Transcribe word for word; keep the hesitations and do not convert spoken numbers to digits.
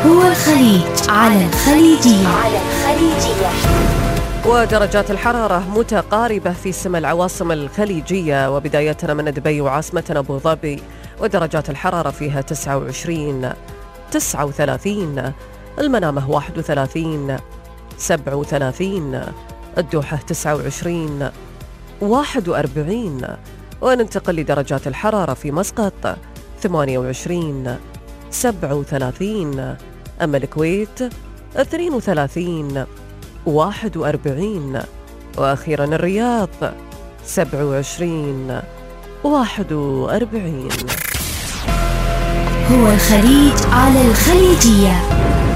هو الخليج على الخليجية. على الخليجية. ودرجات الحرارة متقاربة في سما العواصم الخليجية، وبدايتنا من دبي وعاصمتنا أبو ظبي، ودرجات الحرارة فيها تسعة وعشرين، تسعة وثلاثين، المنامة واحد وثلاثين، سبعة وثلاثين، الدوحة تسعة وعشرين، واحد وأربعين. وننتقل لدرجات الحرارة في مسقط ثمانية وعشرين، سبعة وثلاثين، أما الكويت اثنين وثلاثين، واحد وأربعين، وأخيرا الرياض سبعة وعشرين، واحد وأربعين. هو الخليج على الخليجية.